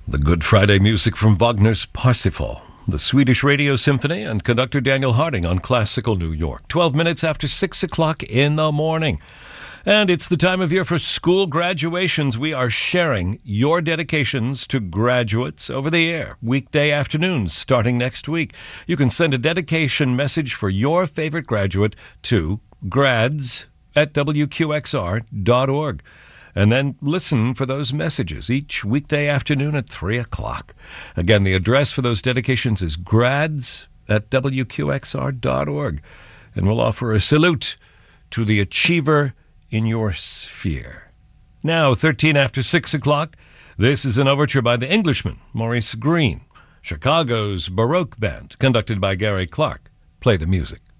The Good Friday music from Wagner's Parsifal, the Swedish Radio Symphony, and conductor Daniel Harding on Classical New York. 12 minutes after 6 o'clock in the morning. And it's the time of year for school graduations. We are sharing your dedications to graduates over the air, weekday afternoons starting next week. You can send a dedication message for your favorite graduate to grads@wqxr.org. And then listen for those messages each weekday afternoon at 3 o'clock. Again, the address for those dedications is grads@wqxr.org. And we'll offer a salute to the achiever in your sphere. Now, 13 after 6 o'clock, this is an overture by the Englishman, Maurice Greene, Chicago's Baroque Band, conducted by Gary Clark. Play the music.